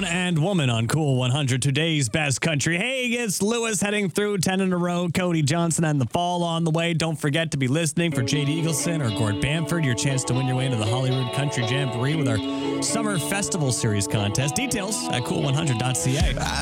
Man and Woman on Cool 100, today's best country. Hey, it's Lewis heading through 10 in a row. Cody Johnson and The Fall on the way. Don't forget to be listening for Jade Eagleson or Gord Bamford. Your chance to win your way into the Hollywood Country Jamboree with our Summer Festival Series contest. Details at cool100.ca.